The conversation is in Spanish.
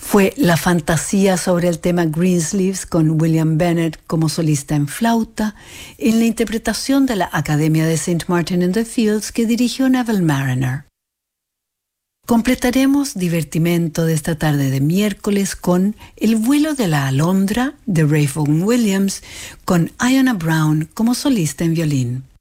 Fue La fantasía sobre el tema Greensleeves con William Bennett como solista en flauta, en la interpretación de la Academia de St. Martin in the Fields que dirigió Neville Marriner. Completaremos divertimento de esta tarde de miércoles con El vuelo de la alondra de Ray Vaughan Williams con Iona Brown como solista en violín.